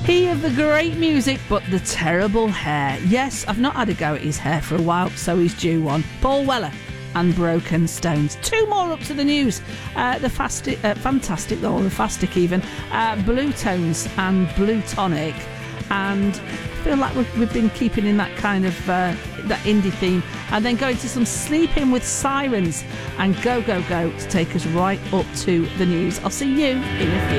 He of the great music, but the terrible hair. Yes, I've not had a go at his hair for a while, so he's due one. Paul Weller and Broken Stones. Two more up to the news. The Fastic even. Blue Tones and Blue Tonic. And I feel like we've been keeping in that kind of that indie theme, and then going to some Sleeping with Sirens and Go Go Go to take us right up to the news. I'll see you in a few.